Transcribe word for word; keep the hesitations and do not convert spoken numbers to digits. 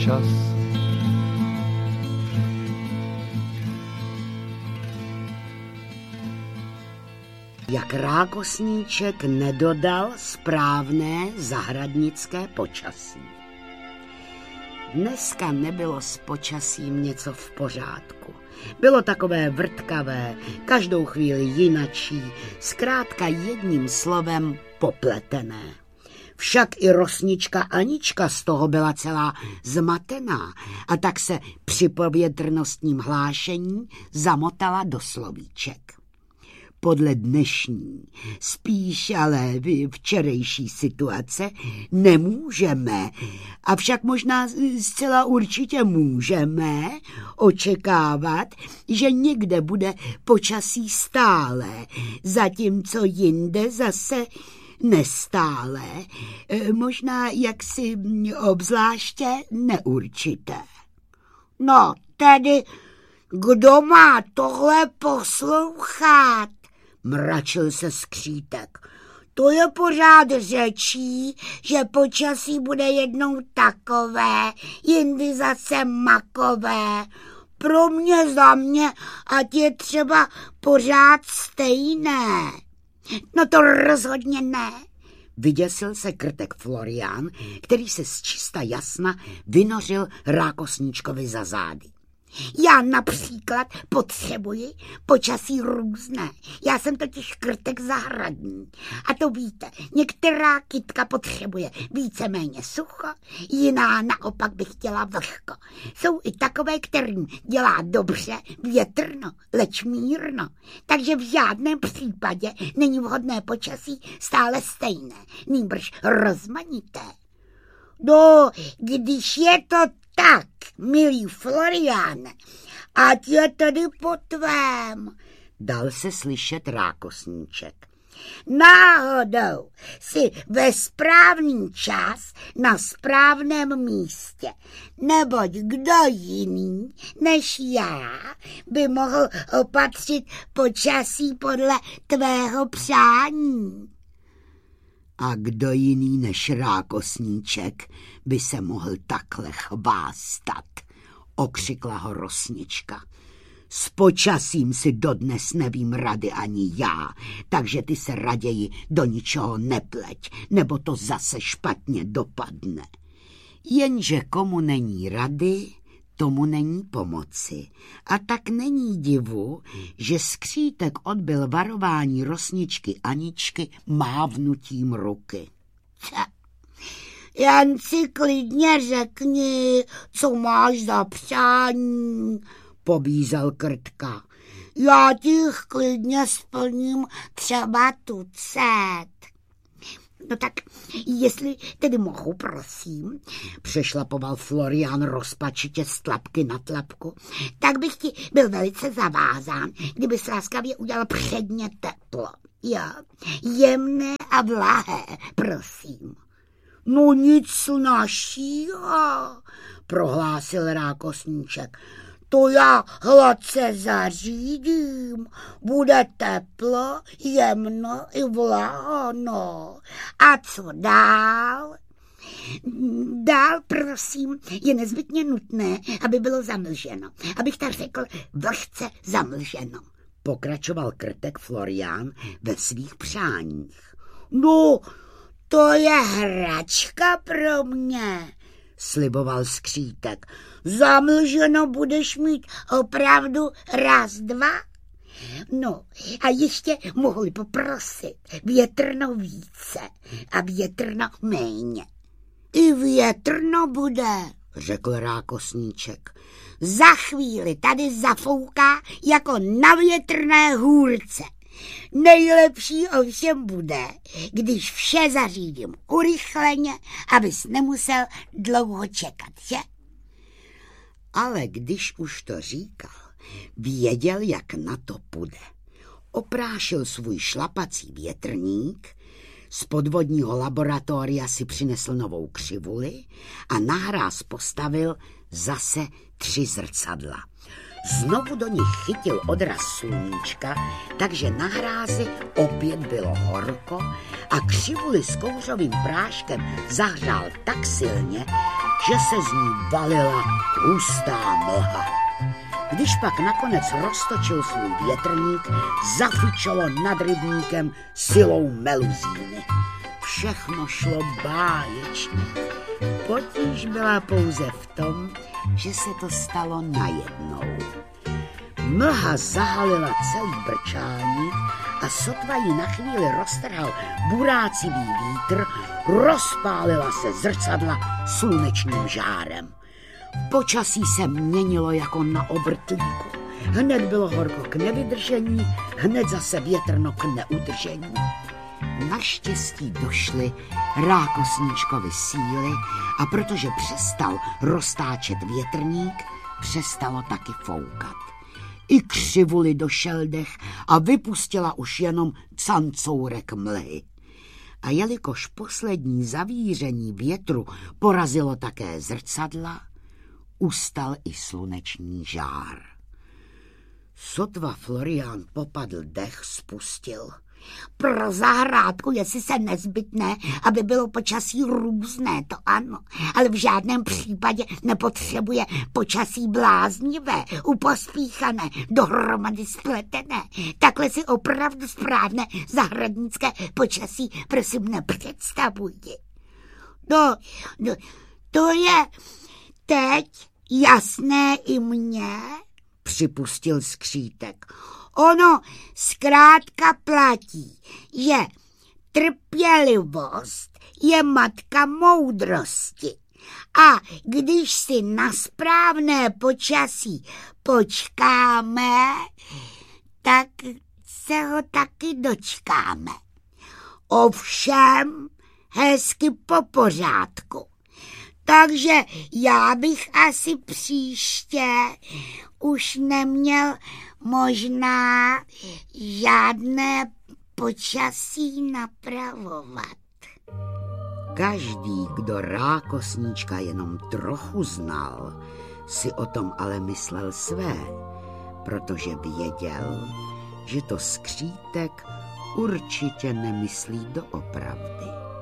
čas. Jak Rákosníček nedodal správné zahradnické počasí. Dneska nebylo s počasím něco v pořádku. Bylo takové vrtkavé, každou chvíli jinačí, zkrátka jedním slovem popletené. Však i rosnička Anička z toho byla celá zmatená a tak se při povětrnostním hlášení zamotala do slovíček. Podle dnešní, spíš ale včerejší situace nemůžeme, avšak možná zcela určitě můžeme očekávat, že někde bude počasí stále, zatímco jinde zase nestále, možná jaksi obzvláště neurčité. No tedy, kdo má tohle poslouchat? Mračil se Skřítek. To je pořád řečí, že počasí bude jednou takové, jindy zase makové. Pro mě za mě, ať je třeba pořád stejné. No to rozhodně ne. Vyděsil se Krtek Florián, který se z čista jasna vynořil Rákosníčkovi za zády. Já například potřebuji počasí různé. Já jsem totiž krtek zahradní. A to víte, některá kytka potřebuje víceméně sucho, jiná naopak by chtěla vlhko. Jsou i takové, kterým dělá dobře větrno, leč mírno. Takže v žádném případě není vhodné počasí stále stejné, nýbrž rozmanité. No, když je to tak, milý Floriáne, ať je tedy po tvém, dal se slyšet Rákosníček. Náhodou si ve správný čas na správném místě, neboť kdo jiný než já by mohl opatřit počasí podle tvého přání. A kdo jiný než Rákosníček by se mohl takhle chvástat, okřikla ho Rosnička. S počasím si dodnes nevím rady ani já, takže ty se raději do ničeho nepleť, nebo to zase špatně dopadne. Jenže komu není rady, tomu není pomoci. A tak není divu, že Skřítek odbyl varování Rosničky Aničky mávnutím ruky. Jen si klidně řekni, co máš za přání, pobízel Krtka. Já ti klidně splním třeba tucet. No tak, jestli tedy mohu, prosím, přešlapoval Florián rozpačitě z tlapky na tlapku, tak bych ti byl velice zavázán, kdyby s láskavě udělal předně teplo. Jo, jemné a vlahé, prosím. No nic našího, prohlásil Rákosníček. To já hladce zařídím, bude teplo, jemno i vlahono. A co dál? Dál, prosím, je nezbytně nutné, aby bylo zamlženo. Abych tak řekl, vlhce zamlženo. Pokračoval Krtek Florián ve svých přáních. No, to je hračka pro mě, sliboval Skřítek. Zamlženo budeš mít opravdu raz, dva? No, a ještě mohli poprosit větrno více a větrno méně. I větrno bude, řekl Rákosníček. Za chvíli tady zafouká jako na větrné hůrce. Nejlepší ovšem bude, když vše zařídím urychleně, abys nemusel dlouho čekat, že? Ale když už to říkal, věděl, jak na to půjde. Oprášil svůj šlapací větrník, z podvodního laboratoria si přinesl novou křivuli a nahráz postavil zase tři zrcadla. Znovu do nich chytil odraz sluníčka, takže na hrázi opět bylo horko a křivuli s kouřovým práškem zahřál tak silně, že se z ní valila hustá mlha. Když pak nakonec roztočil svůj větrník, zafičalo nad rybníkem silou meluzíny. Všechno šlo báječně. Potíž byla pouze v tom, že se to stalo najednou. Mlha zahalila celý brčálník a sotva jí na chvíli roztrhal burácivý vítr, rozpálila se zrcadla slunečním žárem. Počasí se měnilo jako na obrtlíku. Hned bylo horko k nevydržení, hned zase větrno k neudržení. Naštěstí došly rákosníčkovi síly a protože přestal roztáčet větrník, přestalo taky foukat. I křivuli došel dech a vypustila už jenom cancourek mlhy. A jelikož poslední zavíření větru porazilo také zrcadla, ustal i sluneční žár. Sotva Florián popadl dech, spustil. Pro zahrádku, jestli se nezbytné, aby bylo počasí různé, to ano, ale v žádném případě nepotřebuje počasí bláznivé, upospíchané, dohromady spletené. Takhle si opravdu správné zahradnické počasí prosím nepředstavuji. No, no, to je teď jasné i mně, připustil Skřítek. Ono zkrátka platí, že trpělivost je matka moudrosti. A když si na správné počasí počkáme, tak se ho taky dočkáme. Ovšem hezky po pořádku. Takže já bych asi příště už neměl možná žádné počasí napravovat. Každý, kdo rákosníčka jenom trochu znal, si o tom ale myslel své, protože věděl, že to Skřítek určitě nemyslí doopravdy.